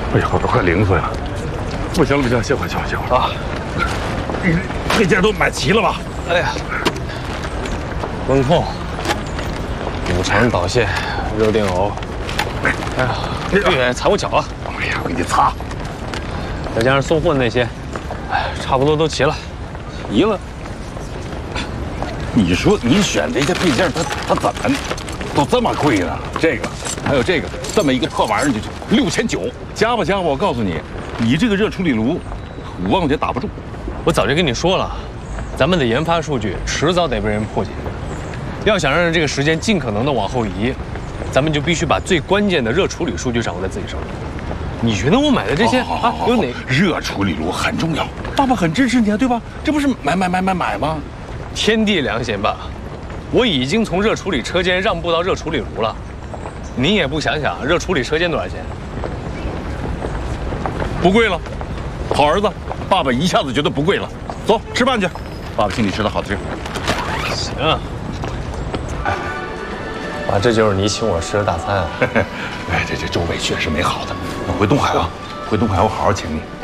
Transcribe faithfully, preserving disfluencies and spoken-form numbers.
哎呀，我都快零碎了。不行了，不行，歇会儿，歇会儿，歇会儿啊！配件都买齐了吧？ 哎呀，温控、五常导线、热电偶，哎呀，这踩我脚了！ 哎呀，我给你擦。 再加上送货的那些，哎，差不多都齐了。 齐了？你说你选这些配件，它它怎么都这么贵呢？这个还有这个，这么一个破玩意儿就六千九，加吧加吧！我告诉你，你这个热处理炉五万块钱打不住。 我早就跟你说了，咱们的研发数据迟早得被人破解。要想让这个时间尽可能的往后移，咱们就必须把最关键的热处理数据掌握在自己手里。你觉得我买的这些啊，有哪？ 热处理炉很重要，爸爸很支持你啊，对吧？这不是买买买买买吗？ 天地良心吧，我已经从热处理车间让步到热处理炉了，你也不想想热处理车间多少钱？ 不贵了，好儿子，爸爸一下子觉得不贵了。走，吃饭去，爸爸请你吃的好吃。 行。哎，爸，这就是你请我吃的大餐啊！ 哎，这这周围确实没好的。回东海啊，回东海我好好请你。